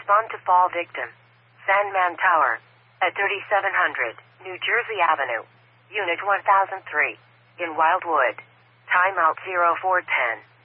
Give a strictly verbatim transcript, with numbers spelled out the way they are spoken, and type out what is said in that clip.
respond to fall victim. Sandman Tower. At thirty-seven hundred New Jersey Avenue. Unit one thousand three. In Wildwood. Timeout zero four ten.